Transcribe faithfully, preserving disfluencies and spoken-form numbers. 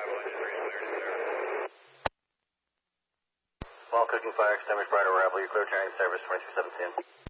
Small cooking fire extinguished, bright arrival. You're clear, turning service twenty-two seventeen.